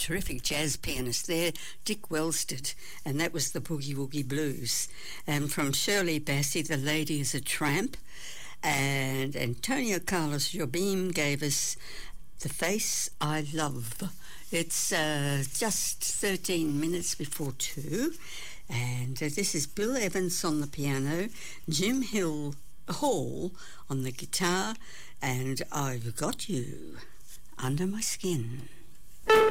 terrific jazz pianist there, Dick Wellsted, and that was the Boogie Woogie Blues. And from Shirley Bassey, The Lady is a Tramp, and Antonio Carlos Jobim gave us The Face I Love. It's just 13 minutes before 2, and this is Bill Evans on the piano, Jim Hall on the guitar, and I've Got You Under My Skin.